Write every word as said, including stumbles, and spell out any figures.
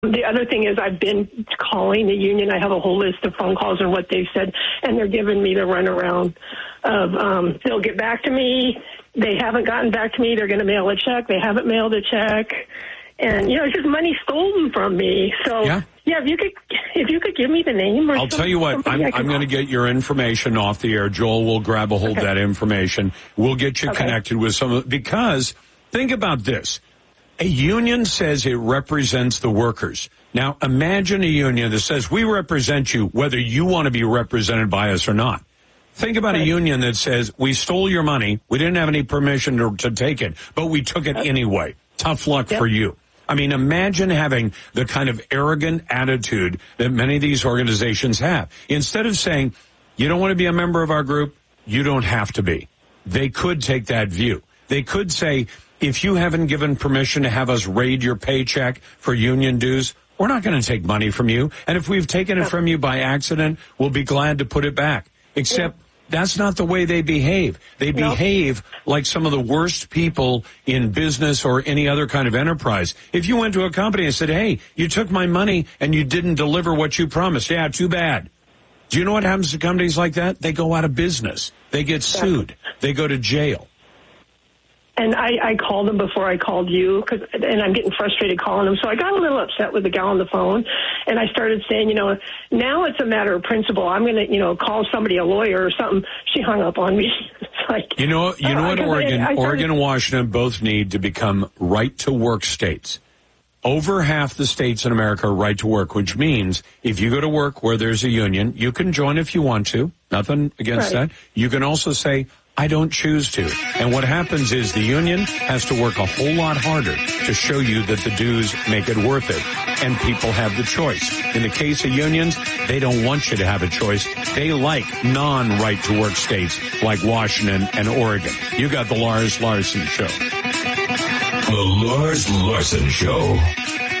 The other thing is I've been calling the union. I have a whole list of phone calls and what they've said, and they're giving me the runaround of um, they'll get back to me. They haven't gotten back to me. They're going to mail a check. They haven't mailed a check. And, you know, it's just money stolen from me. So, yeah, yeah if you could if you could give me the name. Or I'll tell you what, I'm, I'm going to get your information off the air. Joel will grab a hold okay. of that information. We'll get you okay. connected with some of because think about this. A union says it represents the workers. Now, imagine a union that says we represent you whether you want to be represented by us or not. Think about right. a union that says we stole your money, we didn't have any permission to, to take it, but we took it anyway. Tough luck yep. for you. I mean, imagine having the kind of arrogant attitude that many of these organizations have. Instead of saying, you don't want to be a member of our group, you don't have to be. They could take that view. They could say, if you haven't given permission to have us raid your paycheck for union dues, we're not going to take money from you. And if we've taken it from you by accident, we'll be glad to put it back. Except yeah. that's not the way they behave. They no. behave like some of the worst people in business or any other kind of enterprise. If you went to a company and said, hey, you took my money and you didn't deliver what you promised. Yeah, too bad. Do you know what happens to companies like that? They go out of business. They get sued. They go to jail. And I, I called them before I called you, cause, and I'm getting frustrated calling them. So I got a little upset with the gal on the phone, and I started saying, you know, now it's a matter of principle. I'm going to, you know, call somebody a lawyer or something. She hung up on me. It's like, you know, you know uh, what, Oregon, I, I started, Oregon and Washington both need to become right-to-work states. Over half the states in America are right to work, which means if you go to work where there's a union, you can join if you want to. Nothing against right. that. You can also say, I don't choose to. And what happens is the union has to work a whole lot harder to show you that the dues make it worth it. And people have the choice. In the case of unions, they don't want you to have a choice. They like non-right-to-work states like Washington and Oregon. You got the Lars Larson Show. The Lars Larson Show.